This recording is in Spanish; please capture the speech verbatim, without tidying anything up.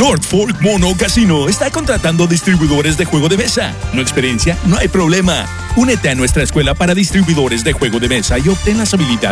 North Fork Mono Casino está contratando distribuidores de juego de mesa. ¿No experiencia? No hay problema. Únete a nuestra escuela para distribuidores de juego de mesa y obtén las habilidades